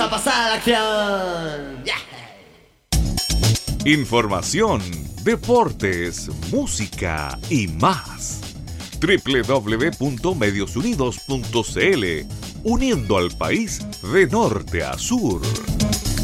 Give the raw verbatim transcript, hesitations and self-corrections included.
A pasar a la acción. Yeah. Información, deportes, música y más. doble u doble u doble u punto medios unidos punto c l, uniendo al país de norte a sur.